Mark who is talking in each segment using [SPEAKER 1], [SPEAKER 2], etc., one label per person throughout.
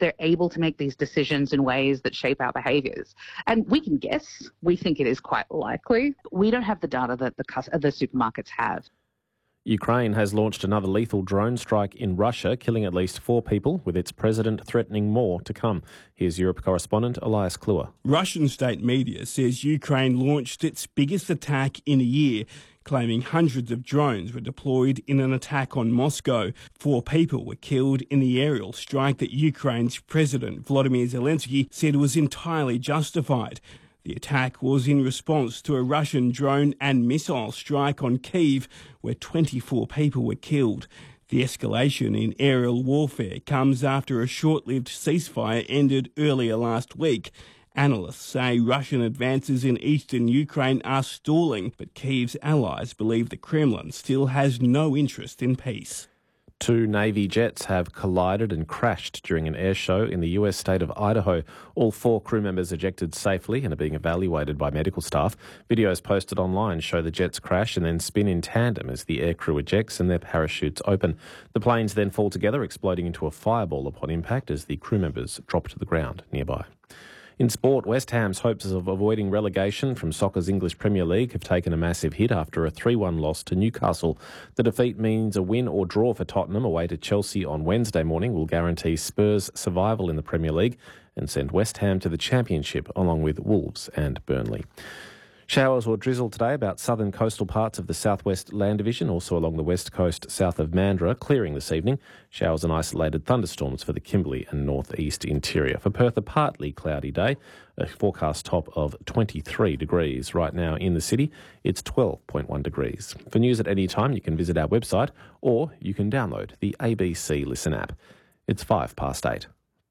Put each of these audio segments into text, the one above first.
[SPEAKER 1] they're able to make these decisions in ways that shape our behaviours. And we can guess. We think it is quite likely. We don't have the data that the supermarkets have.
[SPEAKER 2] Ukraine has launched another lethal drone strike in Russia, killing at least 4 people, with its president threatening more to come. Here's Europe correspondent Elias Kluwer.
[SPEAKER 3] Russian state media says Ukraine launched its biggest attack in a year, claiming hundreds of drones were deployed in an attack on Moscow. 4 people were killed in the aerial strike that Ukraine's President Volodymyr Zelensky said was entirely justified. The attack was in response to a Russian drone and missile strike on Kyiv, where 24 people were killed. The escalation in aerial warfare comes after a short-lived ceasefire ended earlier last week. Analysts say Russian advances in eastern Ukraine are stalling, but Kyiv's allies believe the Kremlin still has no interest in peace.
[SPEAKER 2] 2 Navy jets have collided and crashed during an air show in the US state of Idaho. All 4 crew members ejected safely and are being evaluated by medical staff. Videos posted online show the jets crash and then spin in tandem as the aircrew ejects and their parachutes open. The planes then fall together, exploding into a fireball upon impact as the crew members drop to the ground nearby. In sport, West Ham's hopes of avoiding relegation from soccer's English Premier League have taken a massive hit after a 3-1 loss to Newcastle. The defeat means a win or draw for Tottenham away to Chelsea on Wednesday morning will guarantee Spurs' survival in the Premier League and send West Ham to the Championship along with Wolves and Burnley. Showers or drizzle today about southern coastal parts of the southwest land division, also along the west coast south of Mandurah, clearing this evening. Showers and isolated thunderstorms for the Kimberley and northeast interior. For Perth, a partly cloudy day, a forecast top of 23 degrees. Right now in the city, it's 12.1 degrees. For news at any time, you can visit our website or you can download the ABC Listen app. It's 8:05.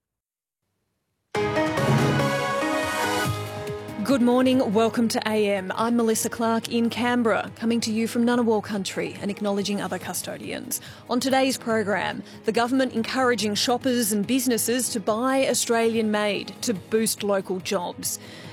[SPEAKER 4] Good morning, welcome to AM. I'm Melissa Clark in Canberra, coming to you from Ngunnawal country and acknowledging other custodians. On today's program, the government encouraging shoppers and businesses to buy Australian-made to boost local jobs.